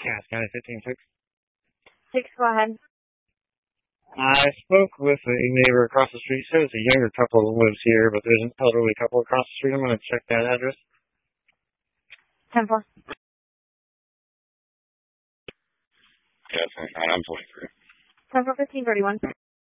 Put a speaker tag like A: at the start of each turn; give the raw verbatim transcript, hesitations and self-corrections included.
A: Yeah, it's County fifteen six.
B: Six, go ahead.
A: I spoke with a neighbor across the street. Says a younger couple lives here, but there's an elderly couple across the street. I'm going to check that address.
B: ten four.
C: Yeah, twenty-nine. I'm twenty-three.
B: ten four fifteen thirty-one.